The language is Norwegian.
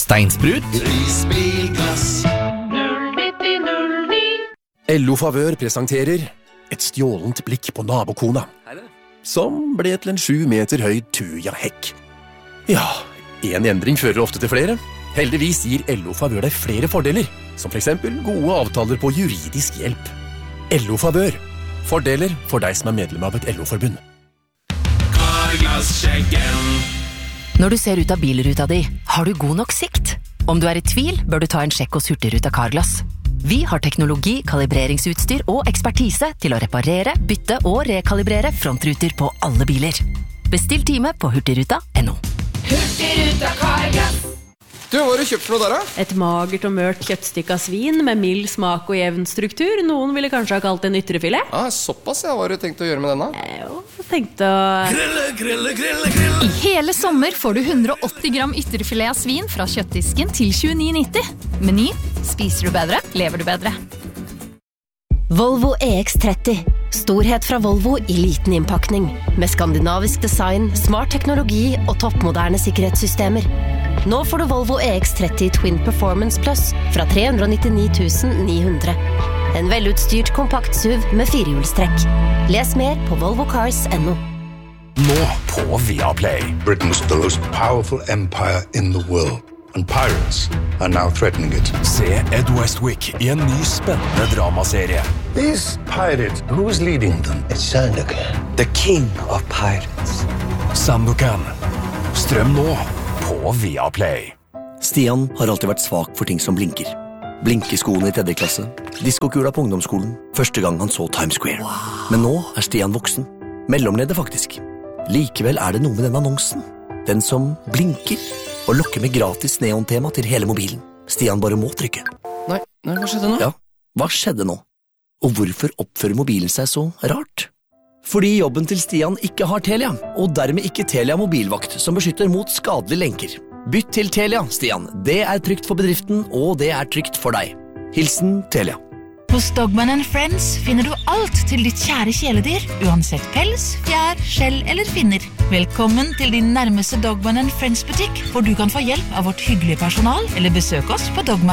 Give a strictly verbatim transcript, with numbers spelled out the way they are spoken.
steinsprut, Risbilglass. null nitti null ni. L O Favør presenterer et stjålent blikk på nabokona, som ble til en sju meter høy tuja-hekk. Ja, en endring fører ofte til flere. Heldigvis gir L O Favør deg flere fordeler, som for eksempel gode avtaler på juridisk hjelp. L O Favør. Fordeler for deg som er medlem av et L O-forbund. Carglass-skjeggen. Når du ser ut av bilruta di, har du god nok sikt? Om du er i tvil, bør du ta en sjekk hos Hurtigruten Carglass. Vi har teknologi, kalibreringsutstyr og ekspertise til å reparere, bytte og rekalibrere frontruter på alle biler. Bestill time på hurtigruta punktum no. Hurtigruten Carglass. Du, hva har du kjøpt for noe der, da? Et magert og mørt kjøttstykke av svin med mild smak og jevn struktur. Noen ville kanskje ha kalt det en ytrefilet. Ah, såpass, ja. Hva har du tenkt å gjøre med den, da? Jeg jo tenkte å... Grille, grille, grille, grille. I hele sommer får du hundre og åtti gram ytterfilet av svin fra kjøttdisken til tjueni nitti. Meny. Spiser du bedre, lever du bedre. Volvo E X tretti. Storhet fra Volvo i liten innpakning. Med skandinavisk design, smart teknologi og toppmoderne sikkerhetssystemer. Nå får du Volvo E X tretti Twin Performance Plus fra tre hundre og nittini tusen ni hundre. En velutstyrt kompakt S U V med firehjulstrekk. Les mer på volvo cars punktum no. Nå på Viaplay. Britain's the most powerful empire in the world. And pirates are now threatening it. Se Ed Westwick i en ny spennende dramaserie. These pirates, who's leading them? It's Sandokan, the king of pirates. Sandokan. Strøm nå på Viaplay. Stian har alltid vært svak for ting som blinker. Blinkeskoene i tredje klasse, diskokula på ungdomsskolen, første gang han så Times Square. Wow. Men nå er Stian voksen. Mellomleder faktisk. Likevel er det noe med den annonsen. Den som blinker og lokker med gratis neontema til hele mobilen. Stian bare må trykke. Nei, nei, hva skjedde nå? Ja, hva skjedde nå? Og hvorfor oppfører mobilen seg så rart? Fordi jobben til Stian ikke har Telia, og dermed ikke Telia mobilvakt, som beskytter mot skadelige lenker. Bytt til Telia, Stian. Det er trygt for bedriften, og det er trygt for deg. Hilsen Telia. Hos Dogman and Friends finner du alt til ditt kjære kjæledyr, uansett pels, fjær, skjell eller finner. Velkommen til din nærmeste Dogman and Friends butikk, hvor du kan få hjelp av vårt hyggelige personal, eller besøk oss på Dogman.